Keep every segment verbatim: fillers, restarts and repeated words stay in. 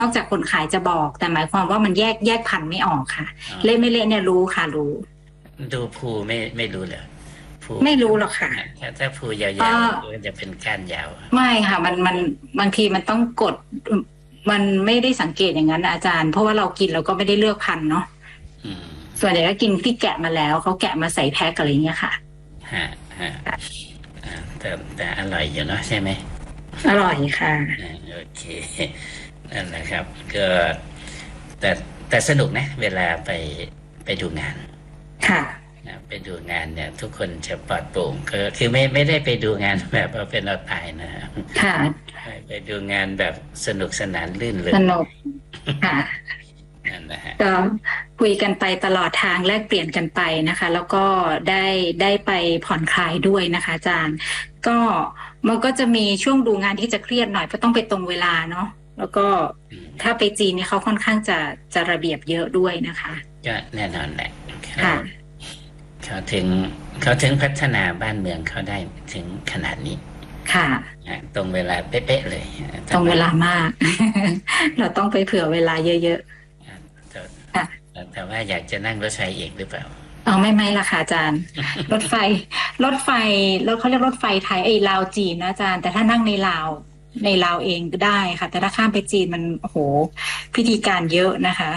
นอกจากคนขายจะบอกแต่หมายความว่ามันแยกแยกพันธุ์ไม่ออกค่ะเละไม่เละเนี่ยรู้ค่ะรู้ดูภูไม่ไม่รู้เลยภูไม่รู้หรอกค่ะถ้าถ้าภูยาวๆมันจะเป็นก้านยาวไม่ค่ะมันมันบางทีมันต้องกดมันไม่ได้สังเกตอย่างนั้นอาจารย์เพราะว่าเรากินเราก็ไม่ได้เลือกพันธุ์เนาะส่วนใหญ่ก็กินที่แกะมาแล้วเขาแกะมาใส่แพ็คอะไรเงี้ยค่ะฮะฮะแต่แต่อร่อยอยู่เนาะใช่ไหมอร่อยค่ะโอเคนั่นแหละครับก็แต่แต่สนุกนะเวลาไปไปดูงานค่ะไปดูงานเนี่ยทุกคนจะปลอดโปร่งคือคือไม่ไม่ได้ไปดูงานแบบเอาเป็นเอาตายนะค่ะไปดูงานแบบสนุกสนานลื่นเลยสนุกค่ะก็คุยกันไปตลอดทางแลกเปลี่ยนกันไปนะคะแล้วก็ได้ได้ไปผ่อนคลายด้วยนะคะอาจารย์ก็มันก็จะมีช่วงดูงานที่จะเครียดหน่อยเพราะต้องไปตรงเวลาเนาะแล้วก็ถ้าไปจีนเนี่ยเขาค่อนข้างจะจะระเบียบเยอะด้วยนะคะก็แน่นอนแหละค่ะเขาถึงเขาถึงพัฒนาบ้านเมืองเขาได้ถึงขนาดนี้ค่ะตรงเวลาเป๊ะๆเลยตรงเวลามาก เราต้องไปเผื่อเวลาเยอะๆแต่ว่าอยากจะนั่งรถไฟเองหรือเปล่าอ๋อไม่ไม่ละค่ะอาจารย์ รถไฟรถไฟรถเขาเรียกรถไฟไทยไอ้ลาวจีนนะอาจารย์แต่ถ้านั่งในลาวในลาวเองก็ได้ค่ะแต่ถ้าข้ามไปจีนมันโอ้โหพิธีการเยอะนะคะ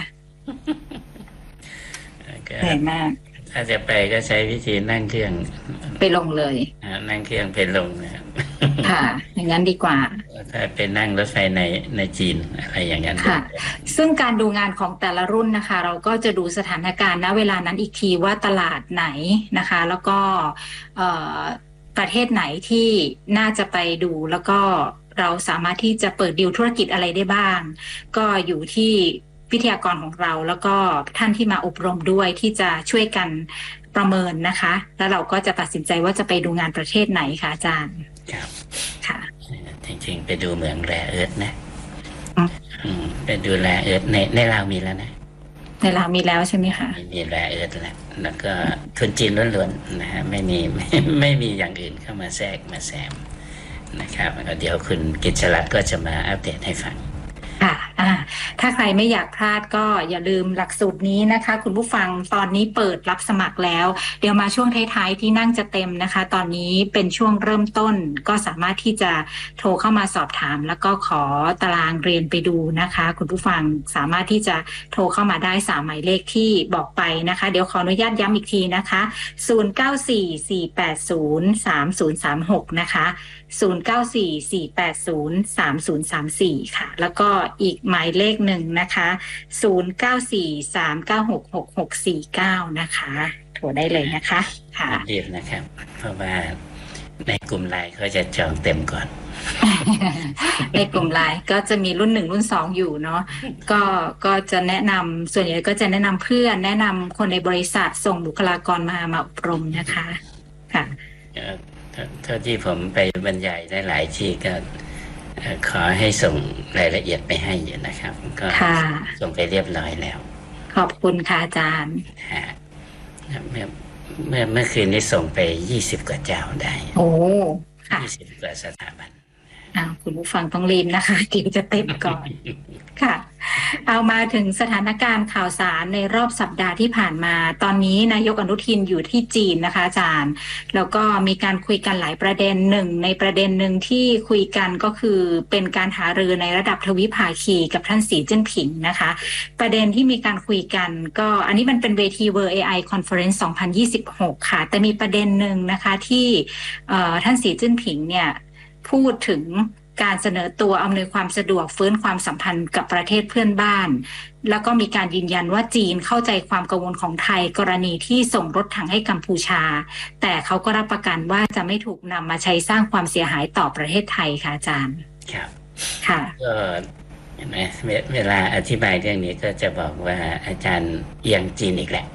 เหนื่อยมากถ้าจะไปก็ใช้วิธีนั่งเครื่องไปลงเลยนั่งเครื่องไปลงนะครับค่ะอย่างนั้นดีกว่าถ้าไปนั่งรถไฟในในจีนอะไรอย่างนั้นค่ะซึ่งการดูงานของแต่ละรุ่นนะคะเราก็จะดูสถานการณ์ณเวลานั้นอีกทีว่าตลาดไหนนะคะแล้วก็ประเทศไหนที่น่าจะไปดูแล้วก็เราสามารถที่จะเปิดดีลธุรกิจอะไรได้บ้างก็อยู่ที่วิทยากรของเราแล้วก็ท่านที่มาอบรมด้วยที่จะช่วยกันประเมินนะคะแล้วเราก็จะตัดสินใจว่าจะไปดูงานประเทศไหนคะอาจารย์ครับค่ะจริงๆไปดูเมืองแร่เอิร์ธนะไปดูแร่เอิร์ธในในลาวมีแล้วนะในลาวมีแล้วใช่ไหมคะมีแร่เอิร์ธแล้วแล้วก็ทุนจีนล้วนๆนะฮะไม่มีไม่ไม่มีอย่างอื่นเข้ามาแทรกมาแซมนะครับเดี๋ยวคุณกิจรัตน์ก็จะมาอัปเดตให้ฟังค่ะถ้าใครไม่อยากพลาดก็อย่าลืมหลักสูตรนี้นะคะคุณผู้ฟังตอนนี้เปิดรับสมัครแล้วเดี๋ยวมาช่วงท้ายๆที่นั่งจะเต็มนะคะตอนนี้เป็นช่วงเริ่มต้นก็สามารถที่จะโทรเข้ามาสอบถามแล้วก็ขอตารางเรียนไปดูนะคะคุณผู้ฟังสามารถที่จะโทรเข้ามาได้สามหมายเลขที่บอกไปนะคะเดี๋ยวขออนุญาตย้ำอีกทีนะคะศูนย์ เก้า สี่ สี่ แปด ศูนย์ สาม ศูนย์ สาม หกนะคะศูนย์ เก้า สี่ สี่ แปด ศูนย์ สาม ศูนย์ สาม สี่ค่ะแล้วก็อีกหมายเลขหนึ่งนะคะศูนย์ เก้า สี่ สาม เก้า หก หก หก สี่ เก้านะคะโทรได้เลยนะคะค่ะเรียบนะครับเพราะว่าในกลุ่มไลน์เขาจะจองเต็มก่อนในกลุ่มไลน์ก็จะมีรุ่นหนึ่งรุ่นสองอยู่เนาะก็ก็จะแนะนำส่วนใหญ่ก็จะแนะนำเพื่อนแนะนำคนในบริษัทส่งบุคลากรมามาอบรมนะคะค่ะเท่าที่ผมไปบรรยายได้หลายที่ก็ขอให้ส่งรายละเอียดไปให้อยู่นะครับก็ส่งไปเรียบร้อยแล้วขอบคุณค่ะอาจารย์เมื่อเมื่อเมื่อคืนนี้ส่งไปยี่สิบกว่าเจ้าได้โอ้ค่ะยี่สิบกว่าสถาบันอ้าวคุณผู้ฟังต้องรีบนะคะเดี๋ยวจะเต็มก่อนค่ะเอามาถึงสถานการณ์ข่าวสารในรอบสัปดาห์ที่ผ่านมาตอนนี้นายกอนุทินอยู่ที่จีนนะคะอาจารย์แล้วก็มีการคุยกันหลายประเด็นหนึ่งในประเด็นหนึ่งที่คุยกันก็คือเป็นการหารือในระดับทวิภาคีกับท่านสีจิ้นผิงนะคะประเด็นที่มีการคุยกันก็อันนี้มันเป็นเวที World เอ ไอ Conference สองพันยี่สิบหกค่ะแต่มีประเด็นหนึ่งนะคะที่ท่านสีจิ้นผิงเนี่ยพูดถึงการเสนอตัวอำนวยความสะดวกฟื้นความสัมพันธ์กับประเทศเพื่อนบ้านแล้วก็มีการยืนยันว่าจีนเข้าใจความกังวลของไทยกรณีที่ส่งรถถังให้กัมพูชาแต่เขาก็รับประกันว่าจะไม่ถูกนำมาใช้สร้างความเสียหายต่อประเทศไทยค่ะอาจารย์ครับค่ะก็เห็นไหมเวลาอธิบายเรื่องนี้ก็จะบอกว่าอาจารย์เอียงจีนอีกแหละ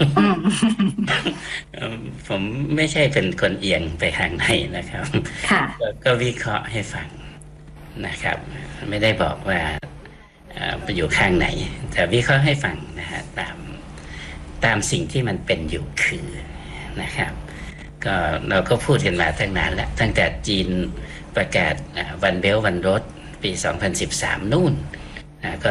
ผมไม่ใช่เป็นคนเอียงไปทางไหนนะครับก็วิเคราะห์ให้ฟังนะครับไม่ได้บอกว่าไปอยู่ข้างไหนแต่วิเคราะห์ให้ฟังนะฮะตามตามสิ่งที่มันเป็นอยู่คือนะครับก็เราก็พูดกันมาตั้งนานแล้วตั้งแต่จีนประกาศวันเบลต์วันโรดปีสองพันสิบสามนู่นก็